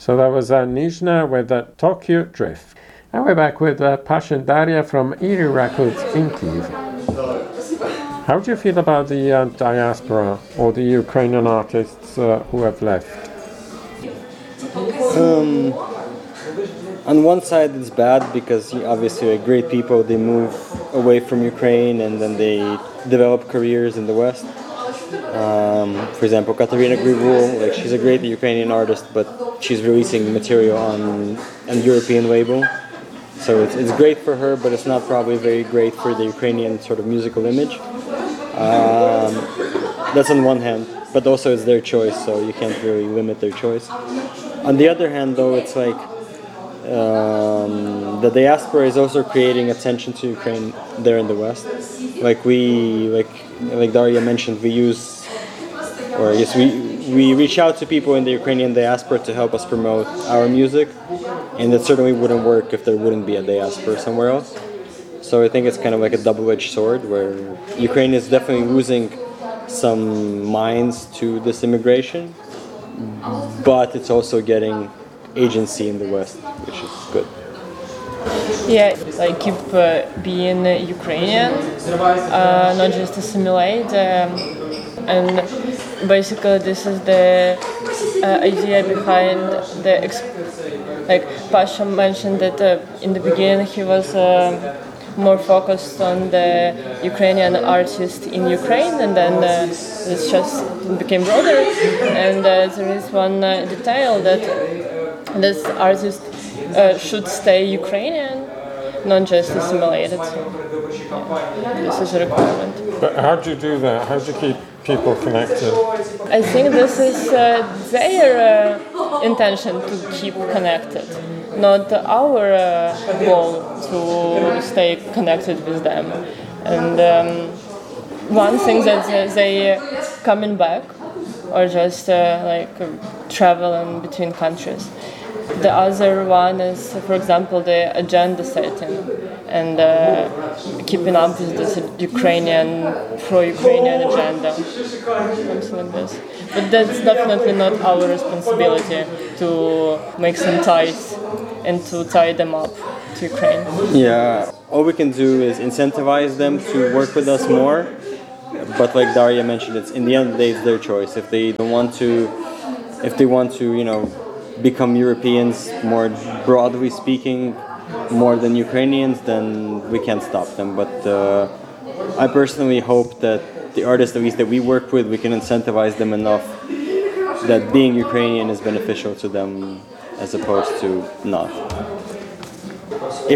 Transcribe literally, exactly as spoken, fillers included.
So that was uh, Nizhna with uh, Tokyo Drift. And we're back with uh, Pasha and Daria from Iri Records in Kyiv. How do you feel about the uh, diaspora or the Ukrainian artists uh, who have left? Um, on one side it's bad because obviously like, great people, they move away from Ukraine and then they develop careers in the West. Um, for example, Katerina Grivul, like she's a great Ukrainian artist, but she's releasing material on an European label. So it's, it's great for her, but it's not probably very great for the Ukrainian sort of musical image. Um, that's on one hand, but also it's their choice, so you can't really limit their choice. On the other hand, though, it's like um, the diaspora is also creating attention to Ukraine there in the West. Like we, like like Daria mentioned, we use, or yes, we we reach out to people in the Ukrainian diaspora to help us promote our music, and that certainly wouldn't work if there wouldn't be a diaspora somewhere else. So I think it's kind of like a double-edged sword, where Ukraine is definitely losing some minds to this immigration, but it's also getting agency in the West, which is good. Yeah, like keep uh, being Ukrainian, uh, not just assimilate. Um, and basically this is the uh, idea behind the, exp- like Pasha mentioned that uh, in the beginning he was uh, more focused on the Ukrainian artist in Ukraine, and then uh, it's just became broader. And uh, there is one uh, detail that this artist uh, should stay Ukrainian, not just assimilated. So, yeah, this is a requirement. But how do you do that? How do you keep people connected? I think this is uh, their uh, intention to keep connected, not our uh, goal to stay connected with them. And um, one thing that they coming back or just uh, like traveling between countries. The other one is, for example, the agenda setting and uh, keeping up with this Ukrainian, pro-Ukrainian agenda, something like this. But that's definitely not our responsibility to make some ties and to tie them up to Ukraine. Yeah, all we can do is incentivize them to work with us more. But like Daria mentioned, it's in the end of the day, it's their choice. If they don't want to, if they want to, you know, become Europeans, more broadly speaking, more than Ukrainians, then we can't stop them. But uh, I personally hope that the artists, at least that we work with, we can incentivize them enough that being Ukrainian is beneficial to them as opposed to not.